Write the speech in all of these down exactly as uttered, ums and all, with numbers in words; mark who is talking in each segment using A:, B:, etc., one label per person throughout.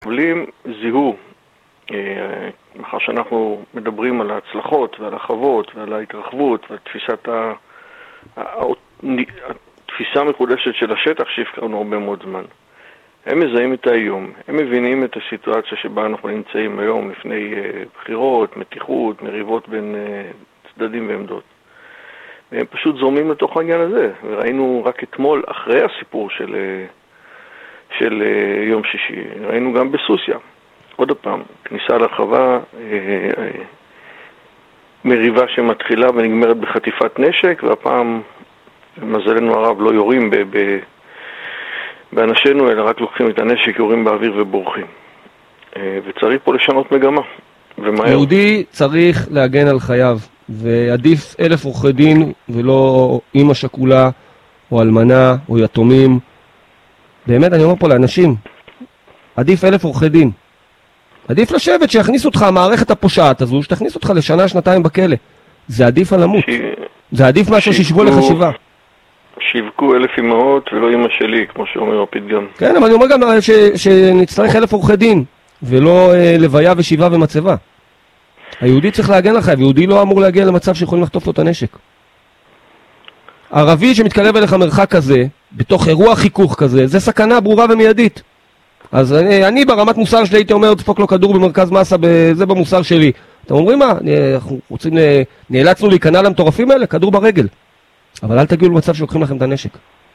A: המחבלים זיהו, מאחר שאנחנו מדברים על ההצלחות ועל החוות ועל ההתרחבות ועל תפיסת ה... התפיסה המחודשת של השטח שהפקרנו הרבה מאוד זמן. הם מזהים את האיום, הם מבינים את הסיטואציה שבה אנחנו נמצאים היום לפני בחירות, מתיחות, מריבות בין צדדים ועמדות. והם פשוט זורמים לתוך העניין הזה, וראינו רק אתמול, אחרי הסיפור של, של יום שישי, ראינו גם בסוסיה, עוד פעם, כניסה לרחבה, מריבה שמתחילה ונגמרת בחטיפת נשק, והפעם, למזלנו הרב, לא יורים ב... ב באנשינו, אלא רק לוקחים את הנשק, יורים באוויר ובורחים. וצריך פה לשנות מגמה. ומהר.
B: יהודי צריך להגן על חייו, ועדיף אלף עורכי דין, ולא אמא שכולה, או אלמנה, או יתומים. באמת, אני אומר פה לאנשים, עדיף אלף עורכי דין. עדיף לשבת שיכניס אותך, המערכת הפושעת הזו, שתכניס אותך לשנה, שנתיים בכלא. זה עדיף על למות. ש... זה עדיף משהו שישבו לחשיבה.
A: שיווקו אלף אמהות ולא אמא שלי, כמו שאומר הפתגם.
B: כן, אבל אני אומר גם ש, שנצטרך אלף עורכי דין, ולא אה, לוויה ושיבה ומצבה. היהודי צריך להגן על חייו, יהודי לא אמור להגיע למצב שיכולים לחטוף לו את הנשק. ערבי שמתקרב אליך מרחק כזה, בתוך אירוע חיכוך כזה, זה סכנה ברורה ומיידית. אז אני, אני ברמת מוסר שלי הייתי אומר, תפוק לו כדור במרכז מסה, זה במוסר שלי. אתם אומרים מה? אנחנו רוצים, נאלצנו להיכנע למטורפים האלה, כדור ברגל. אבל אל תגיעו למצב שלוקחים לכם את הנשק.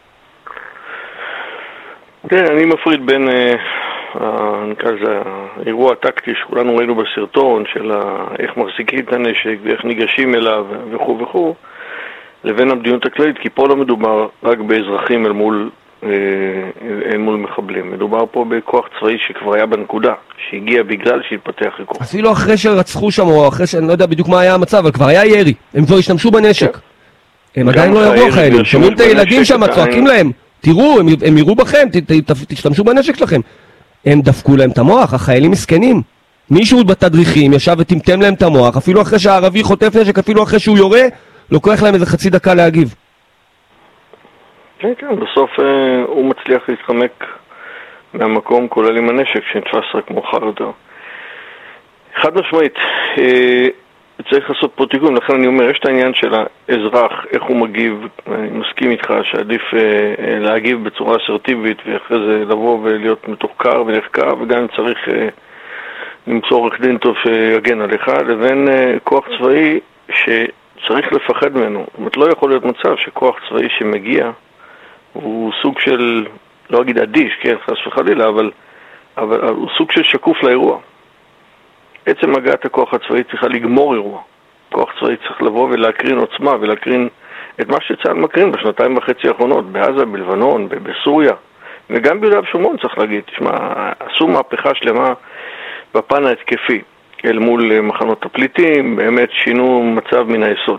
A: כן, אני מפריד בין נקרא לזה האירוע הטקטי שכולנו ראינו בסרטון של איך מחזיקים את הנשק ואיך ניגשים אליו וכו' וכו', לבין המדיניות הכללית, כי פה לא מדובר רק באזרחים אל מול, אל מול מחבלים. מדובר פה בכוח צבאי שכבר היה בנקודה, שהגיע בגלל שהתפתח חיכוך.
B: אפילו אחרי שרצחו שם, או אחרי שאני לא יודע בדיוק מה היה המצב, אבל כבר היה ירי. הם כבר השתמשו בנשק. הם עדיין לא יראו חיילים. שומעים את הילדים שם, צועקים להם, תראו, הם יראו בכם, תשתמשו בנשק שלכם. הם דפקו להם את המוח, החיילים מסכנים. מישהו בתדריכים ישב וטמטם להם את המוח, אפילו אחרי שהערבי חוטף נשק, אפילו אחרי שהוא יורה, לוקח להם איזה חצי דקה להגיב.
A: כן, כן, בסוף הוא מצליח להתחמק מהמקום, כולל עם הנשק, שנתפס רק מאוחר יותר. חד משמעית, צריך לעשות פה תיקון, לכן אני אומר, יש את העניין של האזרח, איך הוא מגיב, אני מסכים איתך שעדיף להגיב בצורה אסרטיבית, ואחרי זה לבוא ולהיות מתוחקר ונחקר, וגם אם צריך למצוא עורך דין טוב שיגן עליך, לבין כוח צבאי שצריך לפחד ממנו. זאת אומרת, לא יכול להיות מצב שכוח צבאי שמגיע, הוא סוג של, לא אגיד אדיש, כן, חס וחלילה, אבל, אבל הוא סוג של שקוף לאירוע. עצם הגעת הכוח הצבאי צריכה לגמור אירוע. כוח צבאי צריך לבוא ולהקרין עוצמה ולהקרין את מה שצה"ל מקרין בשנתיים וחצי האחרונות, בעזה, בלבנון, בסוריה, וגם ביהודה ושומרון צריך להגיד. תשמע, עשו מהפכה שלמה בפן ההתקפי אל מול מחנות הפליטים, באמת שינו מצב מן היסוד.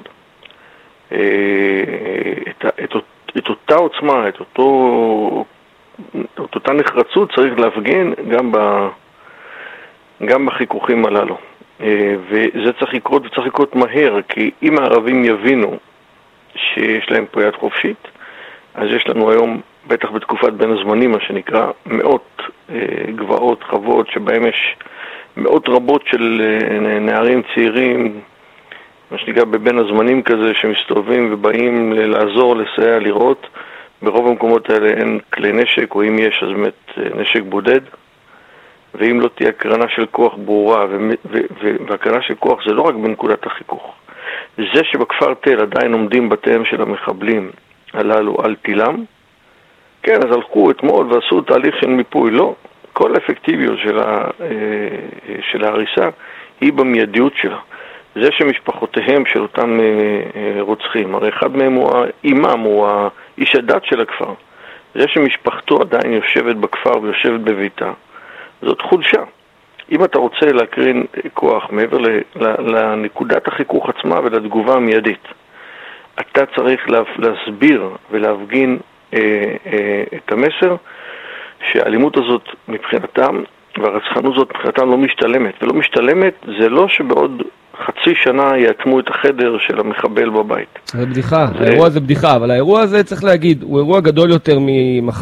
A: את, את, את אותה עוצמה, את, אותו, את אותה נחרצות צריך להפגין גם ב... גם בחיכוכים הללו. וזה צריך לקרות, וצריך לקרות מהר, כי אם הערבים יבינו שיש להם פה יד חופשית, אז יש לנו היום, בטח בתקופת בין הזמנים, מה שנקרא, מאות גבעות, חוות, שבהם יש מאות רבות של נערים צעירים, מה שנקרא בבין הזמנים כזה, שמסתובבים ובאים לעזור, לסייע, לראות. ברוב המקומות האלה אין כלי נשק, או אם יש, אז באמת נשק בודד. ואם לא תהיה הקרנה של כוח ברורה, והקרנה של כוח זה לא רק בנקודת החיכוך. זה שבכפר תל עדיין עומדים בתיהם של המחבלים הללו על תילם, כן, אז הלכו אתמול ועשו תהליך של מיפוי. לא, כל האפקטיביות של, ה, של ההריסה היא במיידיות שלה. זה שמשפחותיהם של אותם רוצחים, הרי אחד מהם הוא האימם, הוא האיש הדת של הכפר. זה שמשפחתו עדיין יושבת בכפר ויושבת בביתה, זאת חולשה. אם אתה רוצה להקרין כוח מעבר לנקודת החיכוך עצמה ולתגובה המיידית, אתה צריך להסביר ולהפגין אה, אה, את המסר שהאלימות הזאת מבחינתם והרצחנות הזאת מבחינתם לא משתלמת. ולא משתלמת זה לא שבעוד חצי שנה יאטמו את החדר של המחבל בבית.
B: זה בדיחה, זה... האירוע זה בדיחה, אבל האירוע הזה צריך להגיד, הוא אירוע גדול יותר ממחר